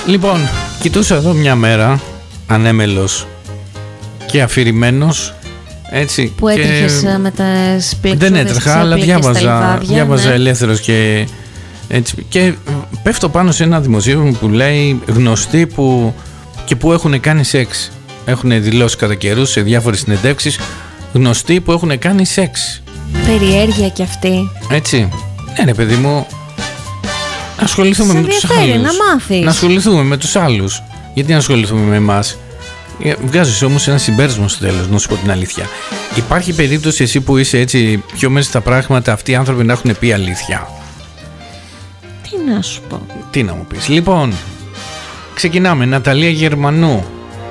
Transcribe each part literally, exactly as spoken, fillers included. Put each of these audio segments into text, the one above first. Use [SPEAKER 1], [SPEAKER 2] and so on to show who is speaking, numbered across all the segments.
[SPEAKER 1] Λοιπόν, κοιτούσα εδώ μια μέρα ανέμελος και αφηρημένος. Έτσι,
[SPEAKER 2] που έτρεχες και... με τα σπλεξούδες.
[SPEAKER 1] Δεν έτρεχα, αλλά διάβαζα, λιβάδια, διάβαζα ναι. ελεύθερος και έτσι. Και πέφτω πάνω σε ένα δημοσίευμα που λέει γνωστοί που και που έχουν κάνει σεξ. Έχουν δηλώσει κατά καιρούς σε διάφορες συνεντεύξεις γνωστοί που έχουν κάνει σεξ.
[SPEAKER 2] Περιέργεια κι αυτή.
[SPEAKER 1] Έτσι. Ναι, ρε παιδί μου, να ασχοληθούμε με τους άλλους.
[SPEAKER 2] Να μάθεις.
[SPEAKER 1] Να ασχοληθούμε με τους άλλους. Γιατί να ασχοληθούμε με εμάς? Βγάζεις όμως ένα συμπέρασμα στο τέλος, να σου πω την αλήθεια. Υπάρχει περίπτωση εσύ που είσαι έτσι πιο μέσα στα πράγματα, αυτοί οι άνθρωποι να έχουν πει αλήθεια?
[SPEAKER 2] Τι να σου πω.
[SPEAKER 1] Τι να μου πεις. Λοιπόν, ξεκινάμε. Ναταλία Γερμανού.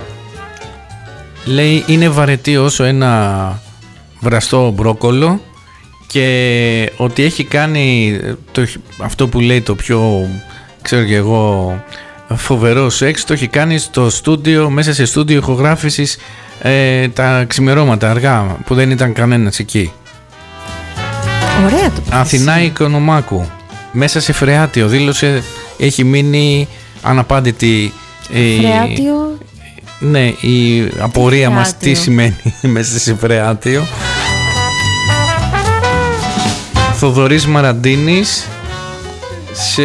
[SPEAKER 1] Λέει είναι βαρετή όσο ένα βραστό μπρόκολο και ότι έχει κάνει το, αυτό που λέει το πιο, ξέρω και εγώ, φοβερό σεξ, το έχει κάνει στο στούντιο, μέσα σε στούντιο ηχογράφησης ε, τα ξημερώματα αργά που δεν ήταν κανένας εκεί.
[SPEAKER 2] Ωραία το πες.
[SPEAKER 1] Αθηνά Οικονομάκου, μέσα σε φρεάτιο, δήλωσε έχει μείνει αναπάντητη.
[SPEAKER 2] Φρεάτιο.
[SPEAKER 1] Ναι, η απορία φρεάτιο. Μας τι σημαίνει μέσα σε φρεάτιο. Θοδωρής Μαραντίνης σε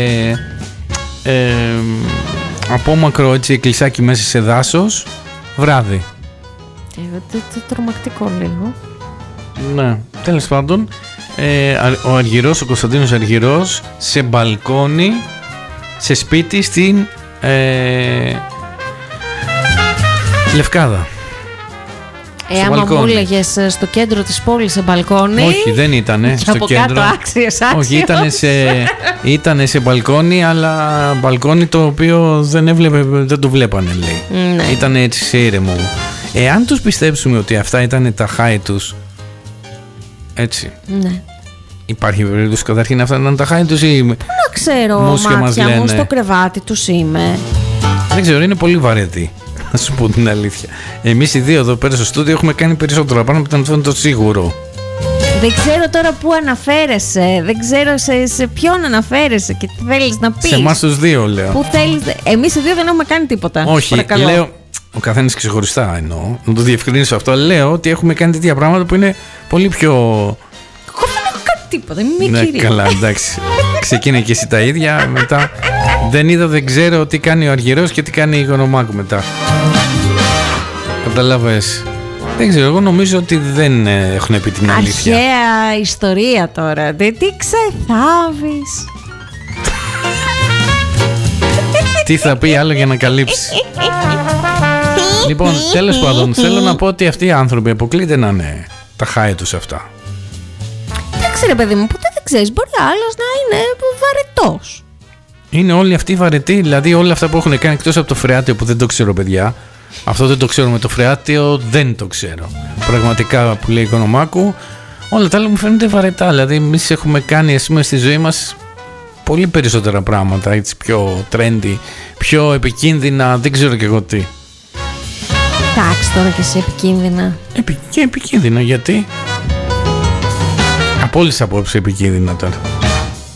[SPEAKER 1] ε, απόμακρο έτσι εκκλησάκι μέσα σε δάσος βράδυ.
[SPEAKER 2] Ε, τρομακτικό λίγο.
[SPEAKER 1] Ναι, τέλος πάντων ε, ο Αργυρός, ο Κωνσταντίνος Αργυρός σε μπαλκόνι σε σπίτι στην ε, Λευκάδα.
[SPEAKER 2] Ε, άμα μου έλεγες στο κέντρο της πόλης σε μπαλκόνι.
[SPEAKER 1] Όχι, δεν ήτανε στο
[SPEAKER 2] από
[SPEAKER 1] κέντρο.
[SPEAKER 2] Κάτω άξιος, άξιος.
[SPEAKER 1] Όχι, ήτανε σε, ήτανε σε μπαλκόνι, αλλά μπαλκόνι το οποίο δεν έβλεπε, δεν το βλέπανε, λέει.
[SPEAKER 2] Ναι.
[SPEAKER 1] Ήτανε έτσι σε ήρεμο. Εάν τους πιστέψουμε ότι αυτά ήταν τα χάη τους, έτσι.
[SPEAKER 2] Ναι.
[SPEAKER 1] Υπάρχει περίπτωση καταρχήν αυτά ήταν τα χάη τους ή
[SPEAKER 2] να ξέρω, μάτια μου, στο κρεβάτι τους είμαι.
[SPEAKER 1] Δεν ξέρω, είναι πολύ βαρετή. Να σου πω την αλήθεια. Εμείς οι δύο εδώ πέρα στο στούντιο έχουμε κάνει περισσότερο πάνω από αυτό είναι το σίγουρο.
[SPEAKER 2] Δεν ξέρω τώρα πού αναφέρεσαι. Δεν ξέρω σε, σε ποιον αναφέρεσαι και τι θέλεις να πεις.
[SPEAKER 1] Σε εμάς τους δύο λέω.
[SPEAKER 2] Πού θέλεις. Εμείς οι δύο δεν έχουμε κάνει τίποτα.
[SPEAKER 1] Όχι,
[SPEAKER 2] παρακαλώ.
[SPEAKER 1] Λέω. Ο καθένας ξεχωριστά εννοώ. Να το διευκρινίσω αυτό. Λέω ότι έχουμε κάνει τέτοια πράγματα που είναι πολύ πιο.
[SPEAKER 2] Εγώ δεν έχω κάνει τίποτα. Μην με
[SPEAKER 1] ναι,
[SPEAKER 2] κυρίω.
[SPEAKER 1] Καλά, εντάξει. Ξεκίνησε και εσύ τα ίδια. Μετά δεν είδα, δεν ξέρω τι κάνει ο Αργυρός και τι κάνει η Οικονομάκου μετά. Καταλάβες. Δεν ξέρω, εγώ νομίζω ότι δεν έχουν πει την αλήθεια.
[SPEAKER 2] Αρχαία ιστορία τώρα. Δεν τι ξεθάβεις.
[SPEAKER 1] Τι θα πει άλλο για να καλύψει. Λοιπόν, τέλος πάντων, θέλω να πω ότι αυτοί οι άνθρωποι αποκλείται να είναι τα χάη τους αυτά.
[SPEAKER 2] Εντάξει ρε παιδί μου, ποτέ δεν ξέρεις. Μπορεί άλλος να είναι βαρετός.
[SPEAKER 1] Είναι όλοι αυτοί βαρετοί, δηλαδή όλα αυτά που έχουν κάνει εκτός από το φρεάτιο που δεν το ξέρω, παιδιά. Αυτό δεν το ξέρω με το φρεάτιο, δεν το ξέρω. Πραγματικά που λέει η Οικονομάκου, όλα τα άλλα μου φαίνονται βαρετά. Δηλαδή, εμείς έχουμε κάνει ας πούμε, στη ζωή μας πολύ περισσότερα πράγματα, έτσι πιο trendy, πιο επικίνδυνα, δεν ξέρω και εγώ τι.
[SPEAKER 2] Εντάξει τώρα και σε επικίνδυνα.
[SPEAKER 1] Επι... Και επικίνδυνα, γιατί? Από όλες τις απόψεις επικίνδυνα τώρα.